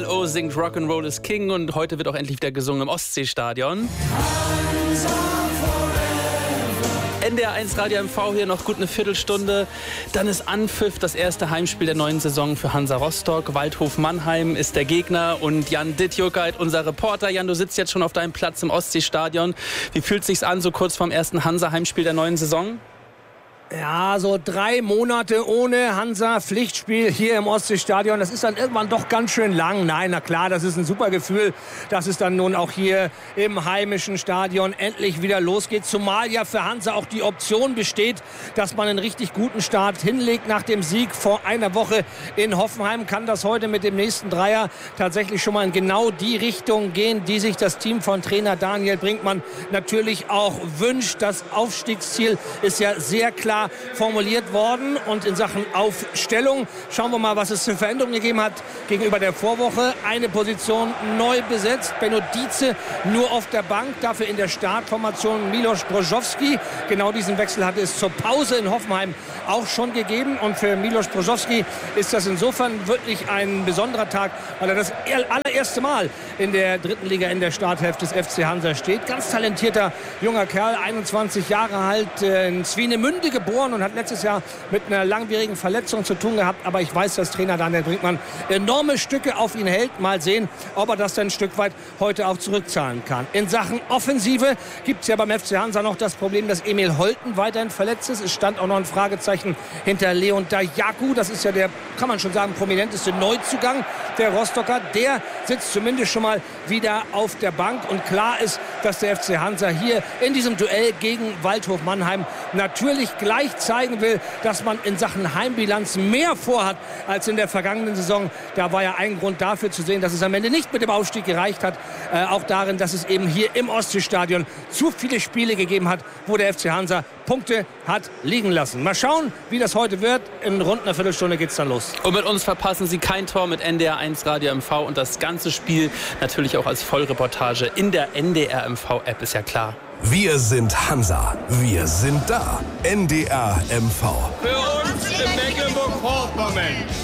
ELO singt Rock'n'Roll is King und heute wird auch endlich wieder gesungen im Ostseestadion. NDR1 Radio MV hier noch gut eine Viertelstunde. Dann ist Anpfiff, das erste Heimspiel der neuen Saison für Hansa Rostock. Waldhof Mannheim ist der Gegner und Jan Dittjuckait, unser Reporter. Jan, du sitzt jetzt schon auf deinem Platz im Ostseestadion. Wie fühlt es sich an, so kurz vorm ersten Hansa-Heimspiel der neuen Saison? Ja, so 3 Monate ohne Hansa-Pflichtspiel hier im Ostseestadion. Das ist dann irgendwann doch ganz schön lang. Nein, na klar, das ist ein super Gefühl, dass es dann nun auch hier im heimischen Stadion endlich wieder losgeht. Zumal ja für Hansa auch die Option besteht, dass man einen richtig guten Start hinlegt nach dem Sieg vor einer Woche in Hoffenheim. Kann das heute mit dem nächsten Dreier tatsächlich schon mal in genau die Richtung gehen, die sich das Team von Trainer Daniel Brinkmann natürlich auch wünscht. Das Aufstiegsziel ist ja sehr klar formuliert worden. Und in Sachen Aufstellung schauen wir mal, was es für Veränderungen gegeben hat gegenüber der Vorwoche. Eine Position neu besetzt. Benno Dietze nur auf der Bank, dafür in der Startformation Milos Brożowski. Genau diesen Wechsel hatte es zur Pause in Hoffenheim auch schon gegeben. Und für Milos Brożowski ist das insofern wirklich ein besonderer Tag, weil er das allererste Mal in der dritten Liga in der Starthälfte des FC Hansa steht. Ganz talentierter junger Kerl, 21 Jahre alt, in Swinemünde geboren und hat letztes Jahr mit einer langwierigen Verletzung zu tun gehabt. Aber ich weiß, dass Trainer Daniel Brinkmann enorme Stücke auf ihn hält. Mal sehen, ob er das dann ein Stück weit heute auch zurückzahlen kann. In Sachen Offensive gibt es ja beim FC Hansa noch das Problem, dass Emil Holten weiterhin verletzt ist. Es stand auch noch ein Fragezeichen hinter Leon Dajaku. Das ist ja der, kann man schon sagen, prominenteste Neuzugang der Rostocker. Der sitzt zumindest schon mal wieder auf der Bank. Und klar ist, dass der FC Hansa hier in diesem Duell gegen Waldhof Mannheim natürlich gleich zeigen will, dass man in Sachen Heimbilanz mehr vorhat als in der vergangenen Saison. Da war ja ein Grund dafür zu sehen, dass es am Ende nicht mit dem Aufstieg gereicht hat. Auch darin, dass es eben hier im Ostseestadion zu viele Spiele gegeben hat, wo der FC Hansa Punkte hat liegen lassen. Mal schauen, wie das heute wird. In rund einer Viertelstunde geht es dann los. Und mit uns verpassen Sie kein Tor mit NDR1 Radio MV und das ganze Spiel natürlich auch als Vollreportage in der NDR MV App, ist ja klar. Wir sind Hansa. Wir sind da. NDR MV. Für uns in Mecklenburg-Vorpommern.